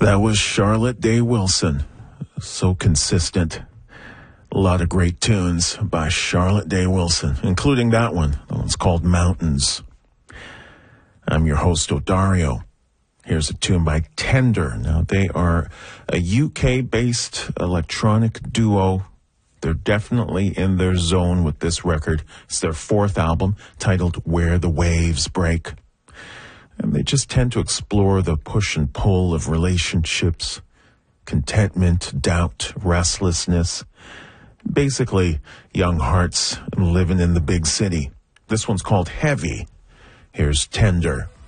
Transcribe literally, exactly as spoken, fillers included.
That was Charlotte Day Wilson. So consistent. A lot of great tunes by Charlotte Day Wilson, including that one. That one's called Mountains. I'm your host, Odario. Here's a tune by Tender. Now, they are a U K-based electronic duo. They're definitely in their zone with this record. It's their fourth album, titled Where the Waves Break. And they just tend to explore the push and pull of relationships, contentment, doubt, restlessness. Basically, young hearts living in the big city. This one's called Heavy. Here's Tender.